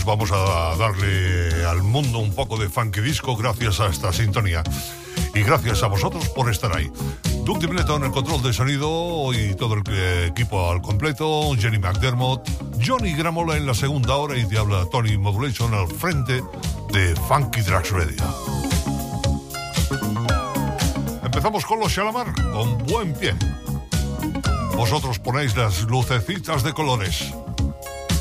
vamos a darle al mundo un poco de funky disco gracias a esta sintonía. Y gracias a vosotros por estar ahí. Doug Dimleto en el control de sonido y todo el equipo al completo, Jenny McDermott, Johnny Gramola en la segunda hora y te habla Tony Modulation al frente de Funky Tracks Radio. Empezamos con los Shalamar, con buen pie. Vosotros ponéis las lucecitas de colores.